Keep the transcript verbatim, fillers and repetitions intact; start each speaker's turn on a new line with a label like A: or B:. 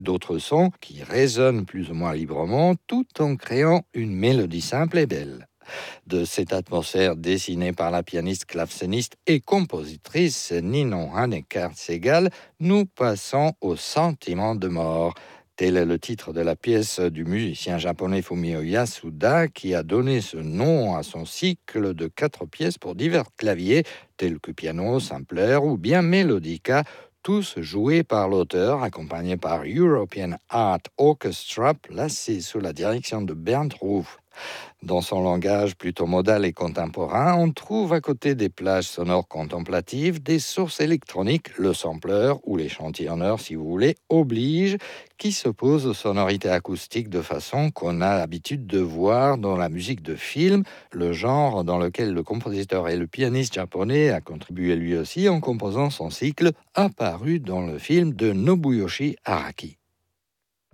A: d'autres sons qui résonnent plus ou moins librement tout en créant une mélodie simple et belle. De cette atmosphère dessinée par la pianiste, claveciniste et compositrice Ninon Hanekar-Segal, nous passons au sentiment de mort. Tel est le titre de la pièce du musicien japonais Fumio Yasuda qui a donné ce nom à son cycle de quatre pièces pour divers claviers tels que piano, sampler ou bien melodica, tous joués par l'auteur, accompagnés par European Art Orchestra, placé sous la direction de Bernd Ruf. Dans son langage plutôt modal et contemporain, on trouve à côté des plages sonores contemplatives des sources électroniques, le sampler ou l'échantillonneur si vous voulez, oblige, qui s'opposent aux sonorités acoustiques de façon qu'on a l'habitude de voir dans la musique de film, le genre dans lequel le compositeur et le pianiste japonais a contribué lui aussi en composant son cycle apparu dans le film de Nobuyoshi Araki.